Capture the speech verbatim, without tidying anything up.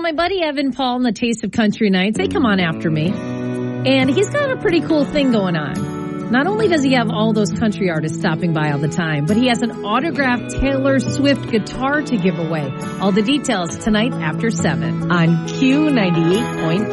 my buddy Evan Paul and the Taste of Country Nights. They come on after me. And he's got a pretty cool thing going on. Not only does he have all those country artists stopping by all the time, but he has an autographed Taylor Swift guitar to give away. All the details tonight after seven on Q ninety-eight point five.